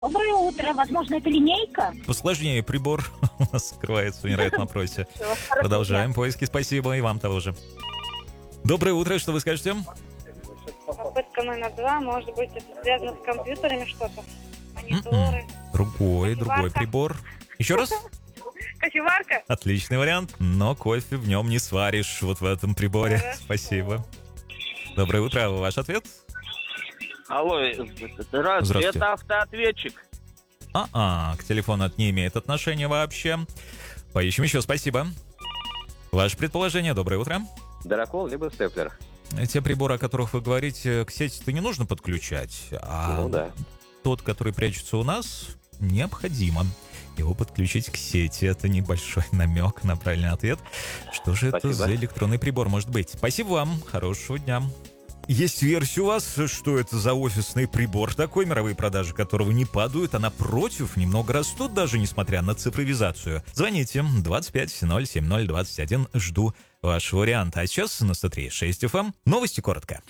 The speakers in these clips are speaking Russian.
Доброе утро. Возможно, это линейка? Посложнее прибор у нас скрывается в невероятном вопросе. Продолжаем поиски. Спасибо, и вам того же. Доброе утро, что вы скажете? Попытка номер 2, может быть, это связано с компьютерами что-то? Мониторы. Другой Кофеварка. прибор. Еще раз? Кофеварка? Отличный вариант, но кофе в нем не сваришь вот в этом приборе. Хорошо. Спасибо. Доброе утро, ваш ответ? Алло, здравствуйте, Здравствуйте. это автоответчик. К телефону это не имеет отношения вообще. Поищем еще, спасибо. Ваше предположение, доброе утро. Дракол либо степлер. Те приборы, о которых вы говорите, к сети-то не нужно подключать, а Ну да. тот, который прячется у нас, необходимо его подключить к сети. Это небольшой намек на правильный ответ. Что же это Спасибо. за электронный прибор может быть? Спасибо вам, хорошего дня. Есть версия у вас, что это за офисный прибор такой, мировые продажи которого не падают, а напротив, немного растут даже, несмотря на цифровизацию. Звоните 25 070 21, жду ваш вариант. А сейчас на 103.6 FM. Новости коротко.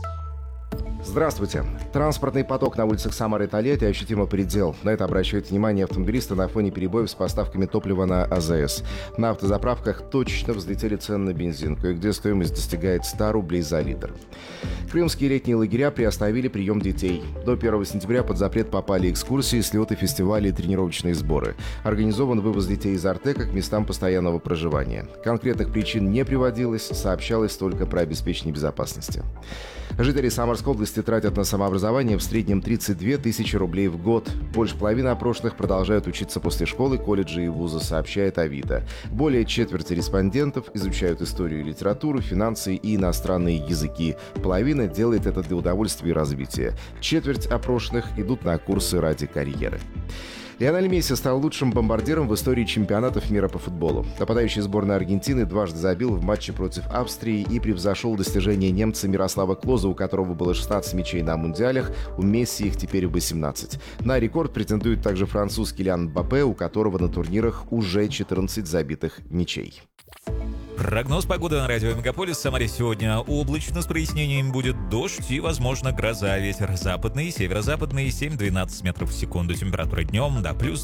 Здравствуйте. Транспортный поток на улицах Самары и Тольятти ощутимо предел. На это обращают внимание автомобилисты на фоне перебоев с поставками топлива на АЗС. На автозаправках точно взлетели цены на бензин, кое-где стоимость достигает 100 рублей за литр. Крымские летние лагеря приостановили прием детей. До 1 сентября под запрет попали экскурсии, слеты, фестивали и тренировочные сборы. Организован вывоз детей из Артека к местам постоянного проживания. Конкретных причин не приводилось, сообщалось только про обеспечение безопасности. Жители Самарской области тратят на самообразование в среднем 32 тысячи рублей в год. Больше половины опрошенных продолжают учиться после школы, колледжа и вуза, сообщает Авито. Более четверти респондентов изучают историю и литературу, финансы и иностранные языки. Половина делает это для удовольствия и развития. Четверть опрошенных идут на курсы ради карьеры. Лионель Месси стал лучшим бомбардиром в истории чемпионатов мира по футболу. Нападающий сборной Аргентины дважды забил в матче против Австрии и превзошел достижения немца Мирослава Клоза, у которого было 16 мячей на мундиалях, у Месси их теперь 18. На рекорд претендует также француз Килиан Мбаппе, у которого на турнирах уже 14 забитых мячей. Прогноз погоды на радио Мегаполис. В Самаре сегодня облачно, с прояснением будет дождь и, возможно, гроза. Ветер западный, северо-западный, 7-12 метров в секунду. Температура днем до плюс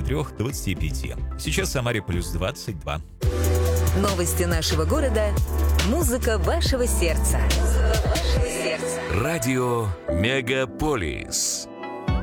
23-25. Сейчас в Самаре плюс 22. Новости нашего города. Музыка вашего сердца. Радио Мегаполис.